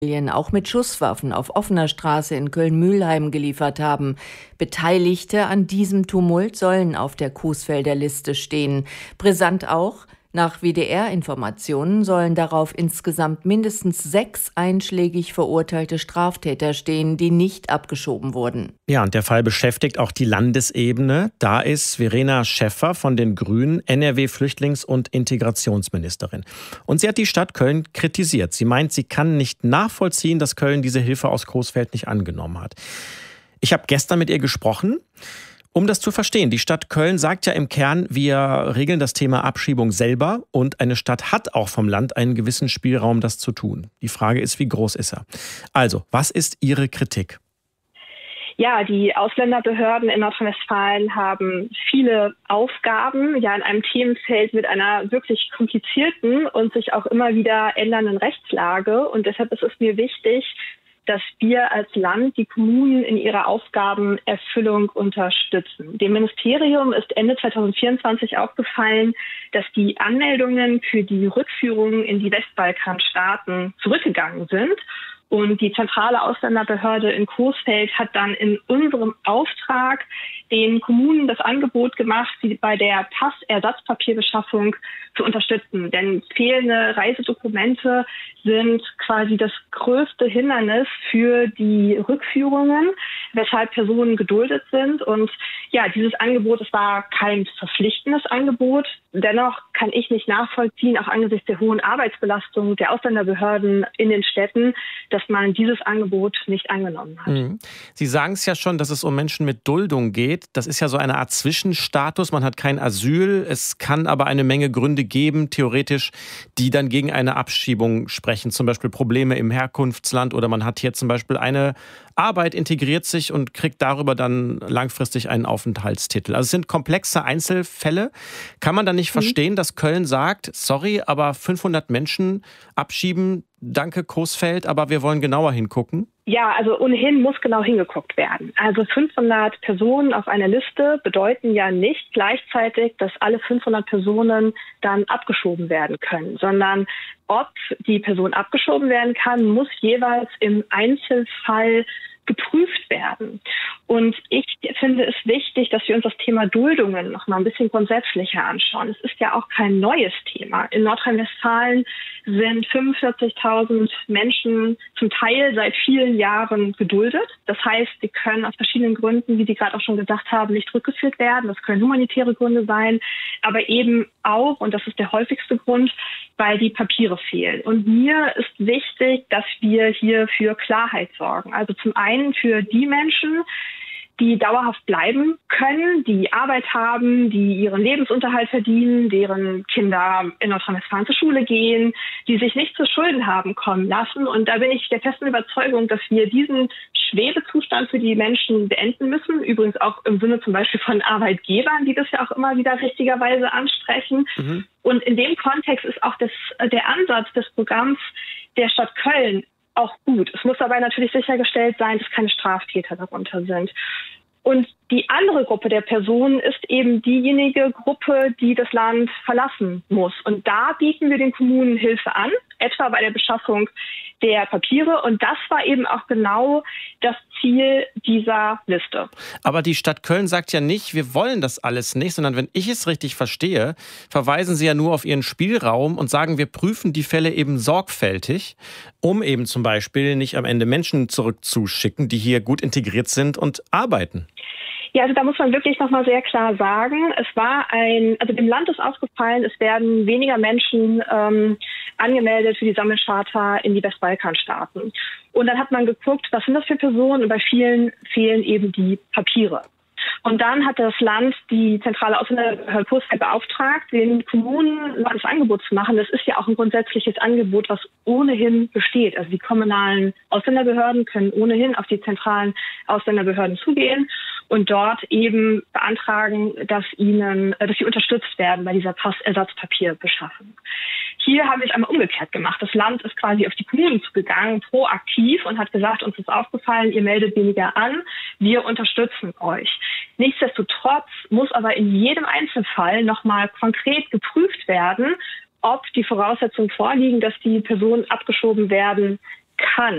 auch mit Schusswaffen auf offener Straße in Köln-Mülheim geliefert haben. Beteiligte an diesem Tumult sollen auf der Coesfelder Liste stehen. Brisant auch: Nach WDR-Informationen sollen darauf insgesamt mindestens 6 einschlägig verurteilte Straftäter stehen, die nicht abgeschoben wurden. Ja, und der Fall beschäftigt auch die Landesebene. Da ist Verena Schäffer von den Grünen, NRW-Flüchtlings- und Integrationsministerin. Und sie hat die Stadt Köln kritisiert. Sie meint, sie kann nicht nachvollziehen, dass Köln diese Hilfe aus Coesfeld nicht angenommen hat. Ich habe gestern mit ihr gesprochen, um das zu verstehen. Die Stadt Köln sagt ja im Kern, wir regeln das Thema Abschiebung selber, und eine Stadt hat auch vom Land einen gewissen Spielraum, das zu tun. Die Frage ist, wie groß ist er? Also, was ist Ihre Kritik? Ja, die Ausländerbehörden in Nordrhein-Westfalen haben viele Aufgaben, ja, in einem Themenfeld mit einer wirklich komplizierten und sich auch immer wieder ändernden Rechtslage. Und deshalb ist es mir wichtig, dass wir als Land die Kommunen in ihrer Aufgabenerfüllung unterstützen. Dem Ministerium ist Ende 2024 aufgefallen, dass die Anmeldungen für die Rückführung in die Westbalkanstaaten zurückgegangen sind. Und die zentrale Ausländerbehörde in Coesfeld hat dann in unserem Auftrag den Kommunen das Angebot gemacht, sie bei der Passersatzpapierbeschaffung zu unterstützen. Denn fehlende Reisedokumente sind quasi das größte Hindernis für die Rückführungen, weshalb Personen geduldet sind. Und ja, dieses Angebot, es war kein verpflichtendes Angebot. Dennoch kann ich nicht nachvollziehen, auch angesichts der hohen Arbeitsbelastung der Ausländerbehörden in den Städten, dass man dieses Angebot nicht angenommen hat. Sie sagen es ja schon, dass es um Menschen mit Duldung geht. Das ist ja so eine Art Zwischenstatus. Man hat kein Asyl. Es kann aber eine Menge Gründe geben, theoretisch, die dann gegen eine Abschiebung sprechen. Zum Beispiel Probleme im Herkunftsland, oder man hat hier zum Beispiel eine Arbeit, integriert sich und kriegt darüber dann langfristig einen Aufenthaltstitel. Also es sind komplexe Einzelfälle. Kann man dann nicht verstehen, dass Köln sagt, sorry, aber 500 Menschen abschieben, danke Coesfeld, aber wir wollen genauer hingucken? Ja, also ohnehin muss genau hingeguckt werden. Also 500 Personen auf einer Liste bedeuten ja nicht gleichzeitig, dass alle 500 Personen dann abgeschoben werden können, sondern ob die Person abgeschoben werden kann, muss jeweils im Einzelfall geprüft werden. Und ich finde es wichtig, dass wir uns das Thema Duldungen noch mal ein bisschen grundsätzlicher anschauen. Es ist ja auch kein neues Thema. In Nordrhein-Westfalen sind 45.000 Menschen zum Teil seit vielen Jahren geduldet. Das heißt, sie können aus verschiedenen Gründen, wie Sie gerade auch schon gesagt haben, nicht rückgeführt werden. Das können humanitäre Gründe sein, aber eben auch, und das ist der häufigste Grund, weil die Papiere fehlen. Und mir ist wichtig, dass wir hier für Klarheit sorgen. Also zum einen für die Menschen, die dauerhaft bleiben können, die Arbeit haben, die ihren Lebensunterhalt verdienen, deren Kinder in Nordrhein-Westfalen zur Schule gehen, die sich nicht zu Schulden haben kommen lassen. Und da bin ich der festen Überzeugung, dass wir diesen Schwebezustand für die Menschen beenden müssen. Übrigens auch im Sinne zum Beispiel von Arbeitgebern, die das ja auch immer wieder richtigerweise ansprechen. Und in dem Kontext ist auch der Ansatz des Programms der Stadt Köln auch gut. Es muss dabei natürlich sichergestellt sein, dass keine Straftäter darunter sind. Und die andere Gruppe der Personen ist eben diejenige Gruppe, die das Land verlassen muss. Und da bieten wir den Kommunen Hilfe an, etwa bei der Beschaffung der Papiere. Und das war eben auch genau das Ziel dieser Liste. Aber die Stadt Köln sagt ja nicht, wir wollen das alles nicht, sondern wenn ich es richtig verstehe, verweisen sie ja nur auf ihren Spielraum und sagen, wir prüfen die Fälle eben sorgfältig, um eben zum Beispiel nicht am Ende Menschen zurückzuschicken, die hier gut integriert sind und arbeiten. Ja, also da muss man wirklich nochmal sehr klar sagen, also dem Land ist aufgefallen, es werden weniger Menschen angemeldet für die Sammelcharta in die Westbalkanstaaten. Und dann hat man geguckt, was sind das für Personen, und bei vielen fehlen eben die Papiere. Und dann hat das Land die zentrale Ausländerbehörde Coesfeld beauftragt, den Kommunen das Angebot zu machen. Das ist ja auch ein grundsätzliches Angebot, was ohnehin besteht. Also die kommunalen Ausländerbehörden können ohnehin auf die zentralen Ausländerbehörden zugehen und dort eben beantragen, dass sie unterstützt werden bei dieser Passersatzpapierbeschaffung. Hier haben wir es einmal umgekehrt gemacht. Das Land ist quasi auf die Kommunen zugegangen, proaktiv, und hat gesagt, uns ist aufgefallen, ihr meldet weniger an, wir unterstützen euch. Nichtsdestotrotz muss aber in jedem Einzelfall nochmal konkret geprüft werden, ob die Voraussetzungen vorliegen, dass die Person abgeschoben werden kann.